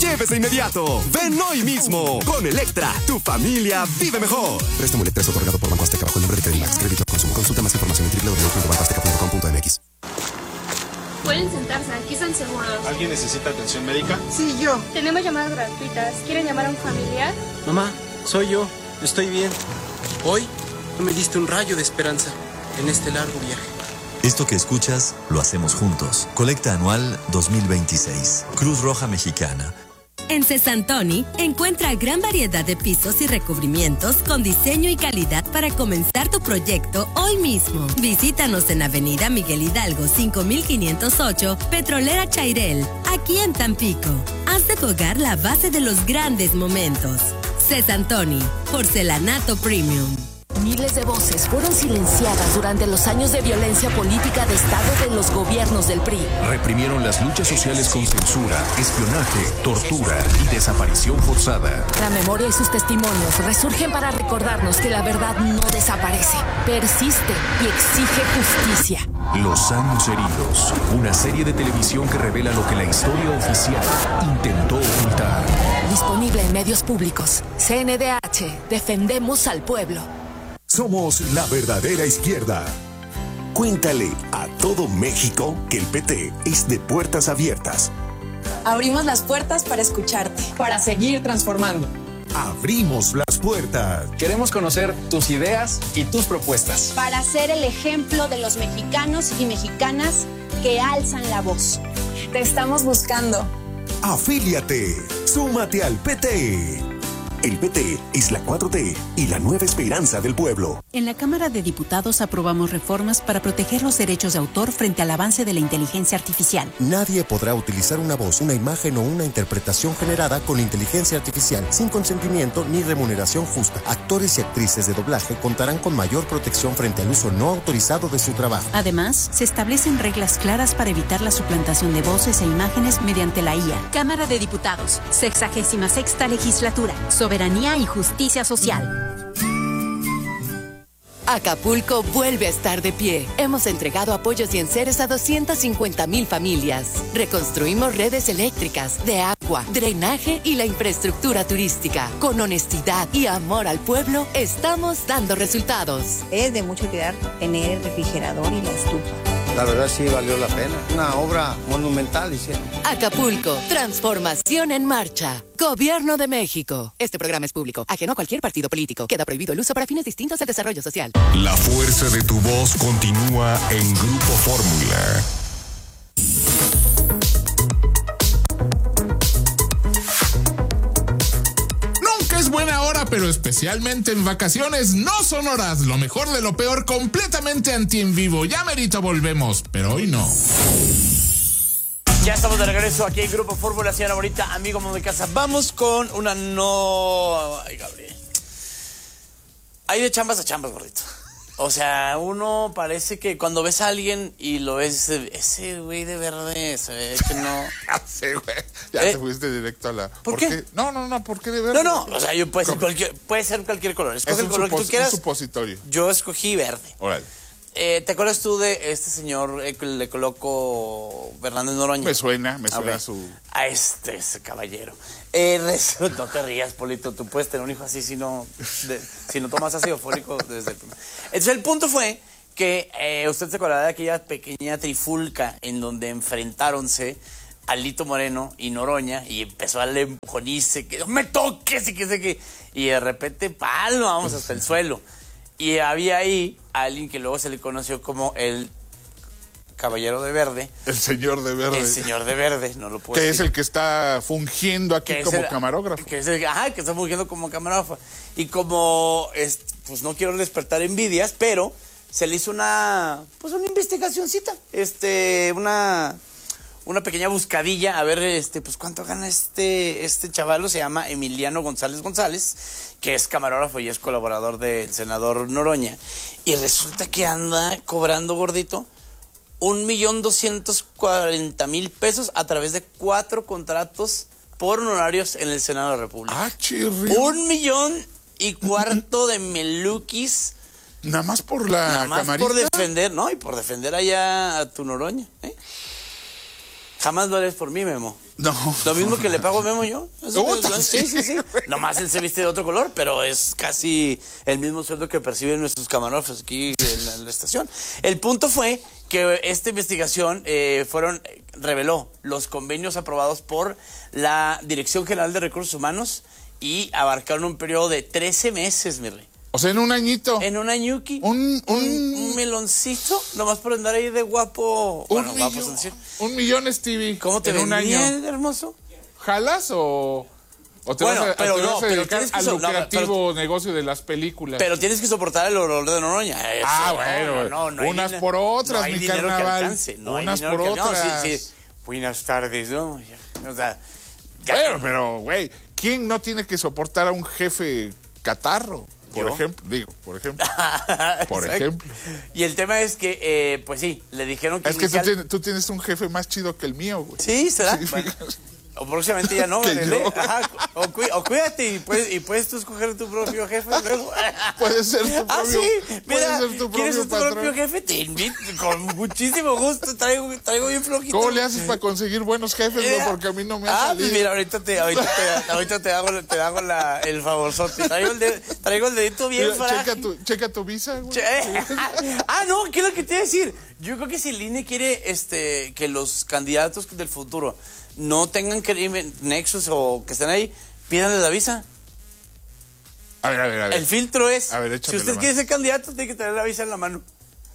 lleves de inmediato. Ven hoy mismo. Con Electra, tu familia vive mejor. Préstamo Electra es otorgado por Banco Azteca bajo el nombre de Credimax. Crédito al consumo. Consulta más información en www.bancoazteca.com.mx. Pueden sentarse, aquí están seguros. ¿Alguien necesita atención médica? Sí, yo. Tenemos llamadas gratuitas. ¿Quieren llamar a un familiar? Mamá, soy yo. Estoy bien. Hoy me diste un rayo de esperanza en este largo viaje. Esto que escuchas, lo hacemos juntos. Colecta anual 2026. Cruz Roja Mexicana. En Cesantoni, encuentra gran variedad de pisos y recubrimientos con diseño y calidad para comenzar tu proyecto hoy mismo. Visítanos en Avenida Miguel Hidalgo 5508, Petrolera Chairel, aquí en Tampico. Haz de tu hogar la base de los grandes momentos. Cesantoni, porcelanato premium. Miles de voces fueron silenciadas durante los años de violencia política de Estado de los gobiernos del PRI. Reprimieron las luchas sociales con censura, espionaje, tortura y desaparición forzada. La memoria y sus testimonios resurgen para recordarnos que la verdad no desaparece, persiste y exige justicia. Los años heridos, una serie de televisión que revela lo que la historia oficial intentó ocultar. Disponible en medios públicos. CNDH, defendemos al pueblo. Somos la verdadera izquierda. Cuéntale a todo México que el PT es de puertas abiertas. Abrimos las puertas para escucharte, para seguir transformando. Abrimos las puertas. Queremos conocer tus ideas y tus propuestas. Para ser el ejemplo de los mexicanos y mexicanas que alzan la voz. Te estamos buscando. Afíliate. Súmate al PT. El PT es la 4T y la nueva esperanza del pueblo. En la Cámara de Diputados aprobamos reformas para proteger los derechos de autor frente al avance de la inteligencia artificial. Nadie podrá utilizar una voz, una imagen o una interpretación generada con inteligencia artificial sin consentimiento ni remuneración justa. Actores y actrices de doblaje contarán con mayor protección frente al uso no autorizado de su trabajo. Además, se establecen reglas claras para evitar la suplantación de voces e imágenes mediante la IA. Cámara de Diputados, 66ª Legislatura. Soberanía y justicia social. Acapulco vuelve a estar de pie. Hemos entregado apoyos y enseres a 250,000 familias. Reconstruimos redes eléctricas, de agua, drenaje y la infraestructura turística. Con honestidad y amor al pueblo, estamos dando resultados. Es de mucha utilidad tener el refrigerador y la estufa. La verdad sí valió la pena. Una obra monumental, hicieron. Acapulco, transformación en marcha. Gobierno de México. Este programa es público, ajeno a cualquier partido político. Queda prohibido el uso para fines distintos al desarrollo social. La fuerza de tu voz continúa en Grupo Fórmula. Es buena hora, pero especialmente en vacaciones no son horas. Lo mejor de lo peor, completamente anti en vivo. Ya merito volvemos, pero hoy no. Ya estamos de regreso aquí en Grupo Fórmula, señora bonita, amigo de casa. Vamos con una no... Ay, Gabriel. Hay de chambas a chambas, gordito. O sea, uno parece que cuando ves a alguien y lo ves, ese güey de verde, se ve que no... Sí, güey. Ya te fuiste directo a la... ¿Por qué? No, ¿por qué de verde? No, o sea, puede ser cualquier color. Escoge el color que tú quieras. Es un supositorio. Yo escogí verde. Órale. ¿Te acuerdas tú de este señor que le coloco Fernández Noroña? Me suena su... A ese caballero. No te rías, Polito, tú puedes tener un hijo así si no tomas ácido fólico desde el primer. Entonces el punto fue que usted se acordará de aquella pequeña trifulca en donde enfrentáronse Alito Moreno y Noroña y empezó a darle empujonice, que no me toques y que sé que... Y de repente, palo, vamos hasta el suelo. Y había ahí alguien que luego se le conoció como el caballero de verde. El señor de verde. El señor de verde, no lo puedo decir. Que es el que está fungiendo aquí como camarógrafo. Que está fungiendo como camarógrafo. Y como, pues no quiero despertar envidias, pero se le hizo una investigacioncita, una pequeña buscadilla, a ver, pues cuánto gana este chavalo. Se llama Emiliano González, que es camarógrafo y es colaborador del senador Noroña. Y resulta que anda cobrando, gordito, 1,240,000 pesos a través de 4 contratos por honorarios en el Senado de la República. ¡Ah, chirri! 1,25 de meluquis. Nada más por la camarita. Por defender, ¿no? Y por defender allá a tu Noroña, ¿eh? Jamás lo harías por mí, Memo. No. Lo mismo que le pago a Memo yo. Sí. Nomás él se viste de otro color, pero es casi el mismo sueldo que perciben nuestros camarógrafos aquí en la estación. El punto fue que esta investigación reveló los convenios aprobados por la Dirección General de Recursos Humanos y abarcaron un periodo de 13 meses, mi rey. O sea, en un añito. En un añuki. Un meloncito, nomás por andar ahí de guapo. Un millón, Stevie. ¿Cómo te ven bien, hermoso? ¿Jalas o te vas a dedicar al lucrativo negocio de las películas? Pero tienes que soportar el olor de Noroña. Bueno. No unas por otras, no hay mi dinero carnaval. Que alcance, no unas hay por otras. Sí. Buenas tardes, ¿no? O sea, pero, güey, ¿quién no tiene que soportar a un jefe catarro? Por ejemplo. Y el tema es que, pues sí, le dijeron que... Es que tú tienes un jefe más chido que el mío, güey. Sí, ¿será? Sí. Bueno, o próximamente ya no, ajá, o cuídate y puedes tú escoger tu propio jefe luego. Puedes ser tu propio, mira, ¿quieres ser tu propio jefe? Te invito, con muchísimo gusto, traigo bien flojito. ¿Cómo le haces para conseguir buenos jefes? No, porque a mí no me ha salido. Pues mira, ahorita te hago el favorzote. Traigo el dedito bien frágil. Checa tu visa, güey. No, ¿qué es lo que te iba a decir? Yo creo que si el INE quiere que los candidatos del futuro no tengan nexos o que estén ahí, pídanles la visa. A ver. El filtro es, si usted quiere ser candidato, tiene que tener la visa en la mano.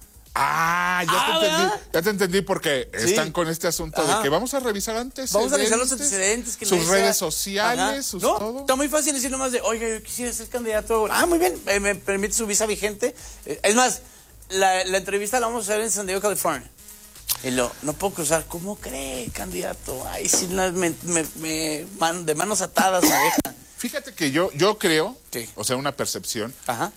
Ya te entendí porque están con este asunto de que vamos a revisar antecedentes. Vamos a revisar los antecedentes. Sus redes sociales, todo. Está muy fácil decir nomás de, oiga, yo quisiera ser candidato. Muy bien, me permite su visa vigente. Es más, la entrevista la vamos a hacer en San Diego, California. Y no puedo cruzar. ¿Cómo cree, candidato? Ay, sí, de manos atadas me deja. Fíjate que yo creo, o sea, una percepción,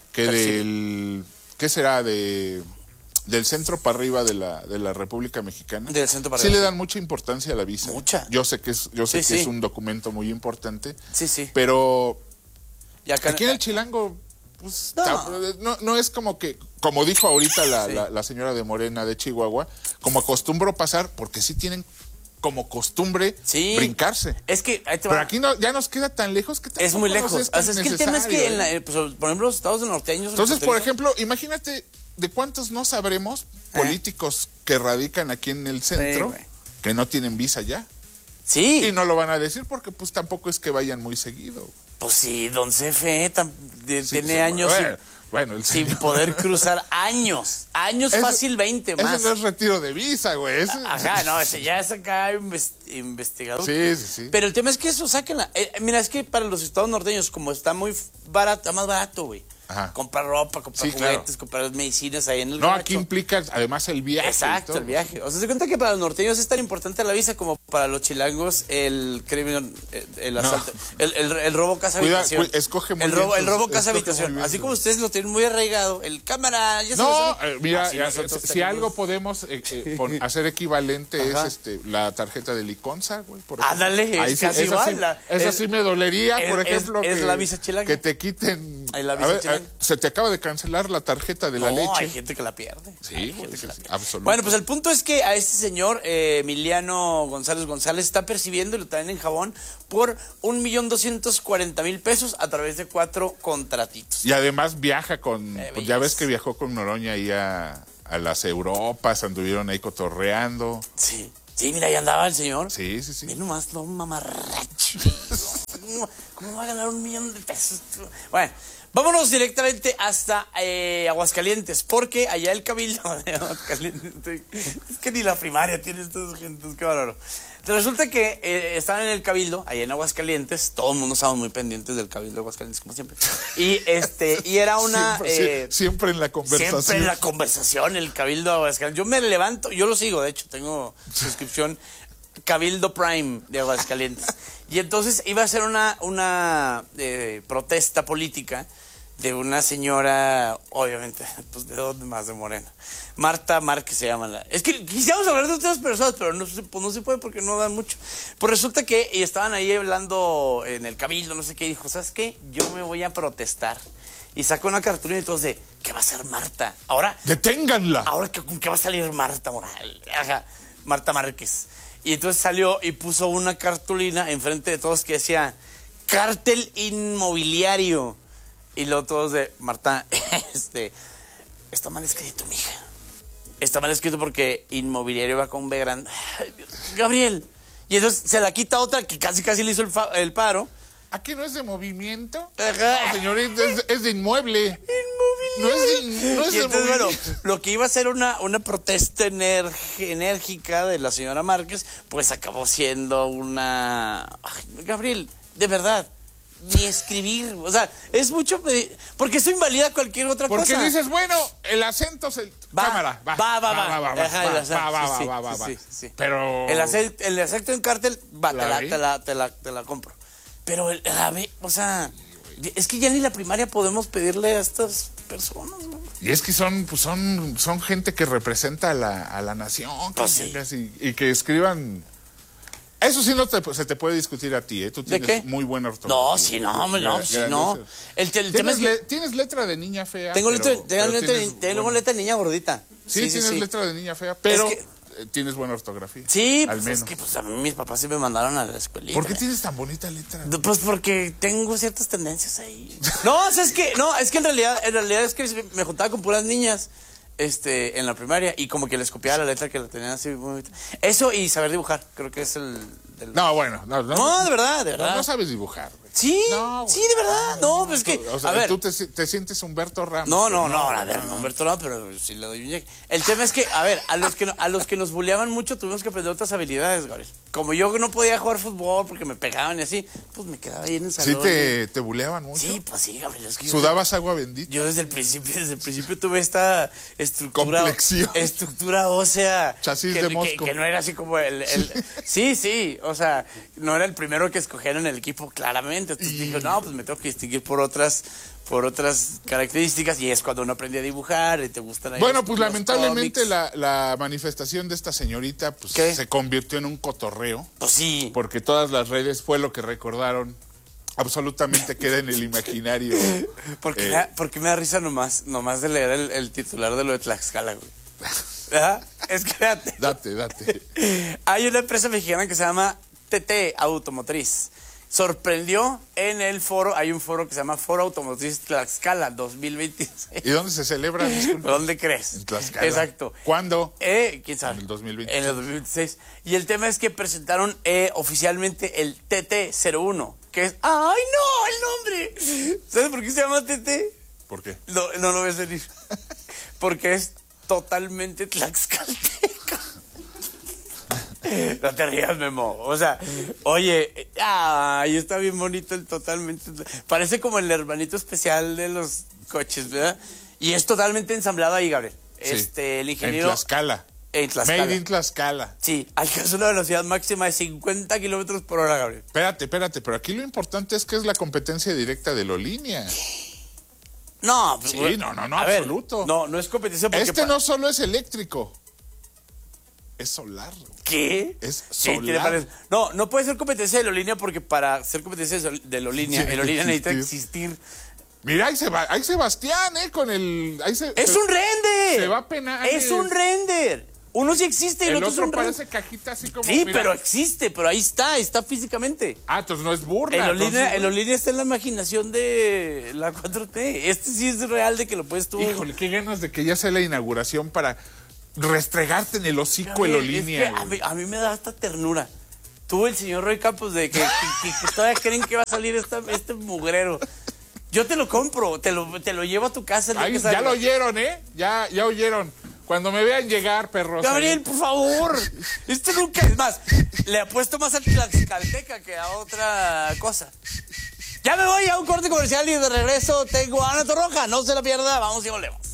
que ¿qué será? Del centro para arriba de la República Mexicana. Del centro para arriba. Sí le dan mucha mucha importancia a la visa. Mucha. Yo sé que es un documento muy importante. Sí. Pero aquí en el Chilango, pues, no es como que, como dijo ahorita la señora de Morena de Chihuahua, como acostumbro pasar, porque sí tienen como costumbre brincarse. Es que pero aquí ya nos queda tan lejos que es muy lejos. Es que el tema es que por ejemplo los estados norteños. Entonces, por ejemplo, imagínate de cuántos no sabremos políticos que radican aquí en el centro que no tienen visa ya. Sí. Y no lo van a decir porque pues tampoco es que vayan muy seguido. Pues sí, don CFE tiene años sin poder cruzar años fácil 20 más. Ese no es retiro de visa, güey. Ese ya es acá investigador. Sí. Pero el tema es que eso, sáquenla. Mira, es que para los estados norteños, como está muy barato, está más barato, güey. Comprar ropa, comprar juguetes, comprar medicinas ahí en el gabacho. Aquí implica además el viaje. Exacto, el viaje. O sea, se cuenta que para los norteños es tan importante la visa como para los chilangos el crimen, el asalto, el robo casa habitación. Escoge muy el robo casa habitación. Así como ustedes lo tienen muy arraigado, el cámara. Mira, si algo podemos hacer equivalente es la tarjeta de Liconza, güey. Ándale, es casi igual. Esa sí me dolería, por ejemplo. Es la visa chilanga. Que te quiten. La visa chilanga. Se te acaba de cancelar la tarjeta de la leche. Hay gente que la pierde. Sí, absolutamente. Bueno, pues el punto es que a este señor, Emiliano González, está percibiendo, y lo traen en jabón, por 1,240,000 pesos a través de 4 contratitos. Y además viaja pues ya ves que viajó con Noroña ahí a las Europas, anduvieron ahí cotorreando. Sí, mira, ahí andaba el señor. Sí. Mira nomás, no mamarracho. ¿Cómo va a ganar 1,000,000 de pesos? Bueno, vámonos directamente hasta Aguascalientes, porque allá el cabildo de Aguascalientes, es que ni la primaria tiene estas gentes, qué bárbaro. Resulta que estaban en el cabildo, allá en Aguascalientes, todo el mundo estaba muy pendientes del cabildo de Aguascalientes, como siempre. Y era una... siempre en la conversación. Siempre en la conversación, el cabildo de Aguascalientes. Yo me levanto, yo lo sigo, de hecho, tengo suscripción Cabildo Prime de Aguascalientes. Y entonces iba a ser una protesta política de una señora, obviamente, pues de dónde más, de Morena. Marta Márquez se llama. Es que quisiéramos hablar de otras personas, pero no se puede porque no dan mucho. Pues resulta que estaban ahí hablando en el cabildo, no sé qué, y dijo, ¿sabes qué? Yo me voy a protestar. Y sacó una cartulina y todos de, ¿qué va a hacer Marta? Ahora... ¡Deténganla! Ahora, ¿con qué va a salir Marta Moral? Marta Márquez. Y entonces salió y puso una cartulina enfrente de todos que decía, cártel inmobiliario. Y luego todos de, Marta, está mal escrito, mija. Está mal escrito porque inmobiliario va con B grande. Ay, Dios, Gabriel. Y entonces se la quita otra que casi le hizo el paro. ¿Aquí no es de movimiento? Ajá. No, señorita, es de inmueble. No es de entonces, movimiento. bueno, lo que iba a ser una protesta enérgica de la señora Márquez, pues acabó siendo una... Ay, Gabriel, de verdad, ni escribir. O sea, es mucho pedir, porque eso invalida cualquier otra cosa. Porque dices, bueno, el acento se... Cámara, va. Sí. Pero... El acento en cártel, te la compro. Pero, o sea, es que ya ni la primaria podemos pedirle a estas personas, ¿no? Y es que son gente que representa a la nación. Pues sí. Y que escriban... Eso sí se te puede discutir a ti, ¿eh? Tú tienes muy buena ortografía. No. Tienes letra de niña fea. Tengo letra de niña gordita. Sí, tienes letra de niña fea, pero... tienes buena ortografía. Sí, al pues menos. es que pues, a mí mis papás sí me mandaron a la escuelita. ¿Por qué tienes tan bonita letra? Pues porque tengo ciertas tendencias ahí. No, es que en realidad es que me juntaba con puras niñas en la primaria y como que les copiaba la letra que la tenían así muy bonita. Eso y saber dibujar, creo que es el... No, bueno. No, de verdad. No sabes dibujar. Sí, de verdad. No, pues que... O sea, a ver, tú te sientes Humberto Ramos. No, Humberto Ramos, pero sí le doy un llegue. El tema es que, a ver, a los que nos buleaban mucho tuvimos que aprender otras habilidades, Gabriel. Como yo no podía jugar fútbol porque me pegaban y así, pues me quedaba ahí en el salón. ¿Sí te buleaban mucho? Sí, pues sí, Gabriel. Es que ¿Sudabas agua bendita? Yo desde el principio tuve esta complexión. Estructura ósea. Chasis de mosco. Que no era así como el... Sí, o sea, no era el primero que escogieron en el equipo, claramente. Entonces dije, no, pues me tengo que distinguir por otras características, y es cuando uno aprende a dibujar y te gustan ahí. Bueno, pues lamentablemente la manifestación de esta señorita pues se convirtió en un cotorreo. Pues sí. Porque todas las redes fue lo que recordaron. Absolutamente queda en el imaginario. Porque me da risa nomás de leer el titular de lo de Tlaxcala, güey. ¿Verdad? Es que Date. Hay una empresa mexicana que se llama TT Automotriz. Sorprendió en el foro, hay un foro que se llama Foro Automotriz Tlaxcala 2026. ¿Y dónde se celebra? ¿Dónde crees? En Tlaxcala. Exacto. ¿Cuándo? ¿Quién sabe? En el 2026. En el 2026. Y el tema es que presentaron oficialmente el TT01, que es... ¡Ay, no! ¡El nombre! ¿Sabes por qué se llama TT? ¿Por qué? No lo voy a decir. Porque es totalmente tlaxcalteca. No te rías, Memo. O sea, oye, está bien bonito el totalmente. Parece como el hermanito especial de los coches, ¿verdad? Y es totalmente ensamblado ahí, Gabriel. Sí. El ingeniero... En Tlaxcala. Made in Tlaxcala. Sí, alcanza una velocidad máxima de 50 kilómetros por hora, Gabriel. Espérate, pero aquí lo importante es que es la competencia directa de Lolínea. No, sí, no, absoluto. No es competencia porque... no solo es eléctrico. Es solar. ¿Qué? Es solar. No puede ser competencia de Lolínea porque para ser competencia de Lolínea, Lolínea necesita existir. Mira, ahí Sebastián, con el... ¡Es un render! Se va a penar. ¡Es un render! Uno sí existe y el otro es un render. Parece cajita así como... Sí, pero existe, pero ahí está físicamente. Entonces no es burla. En Lolínea está en la imaginación de la 4T. Este sí es real de que lo puedes tú... Híjole, qué ganas de que ya sea la inauguración para... restregarte en el hocico el Lolínea. Es que a mí me da hasta ternura. Tuvo el señor Roy Campos de que todavía creen que va a salir este mugrero. Yo te lo compro, te lo llevo a tu casa. Ya lo oyeron, Ya oyeron. Cuando me vean llegar, perros. Gabriel, por favor. Nunca es más. Le apuesto más a Tlaxcalteca que a otra cosa. Ya me voy a un corte comercial y de regreso tengo a Ana Torroja. No se la pierda, vamos y volvemos.